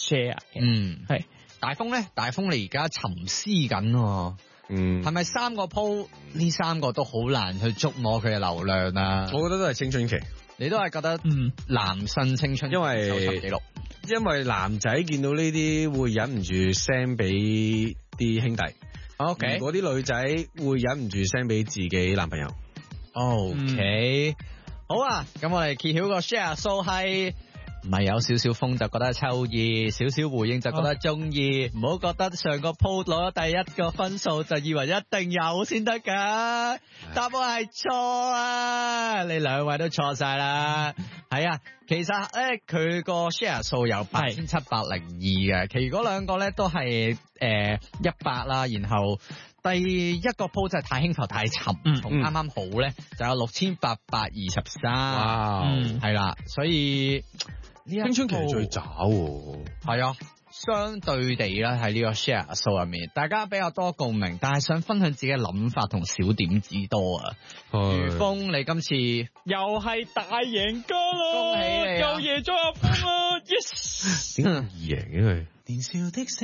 share 嘅。係大風咧，大風你而家沉思緊喎。係咪3個鋪呢3個都好難去捉摸佢嘅流量啊？ 我覺得都係青春期。 你都係覺得男生青春期因為搜尋記錄， 因為男仔見到呢啲會忍唔住 send 俾啲兄弟。 OK， 嗰啲女仔會忍唔住 send 俾自己男朋友。 OK，好啊，咁我哋揭曉個 share 數係。唔係有少少風就覺得秋意，少少回應就覺得中意，唔好覺得上個鋪攞咗第一個分數就以為一定有先得噶，答案係錯啊！你2位都錯晒啦，係啊，其實咧佢個 share 數有8702嘅，其餘嗰2個咧都係100啦，然後第一個鋪就係太輕浮太沉，同啱啱好咧就有6823， 哇， 係啦，所以。 青春期最渣喎， 係啊，相對地咧喺呢個 share 數入面，大家比較多共鳴，但係想分享自己嘅諗法同小點子多啊。如風，你今次又係大贏家啦， 恭喜你啊， 又贏咗阿風啊 ！Yes， 點解易贏嘅佢？ 年少的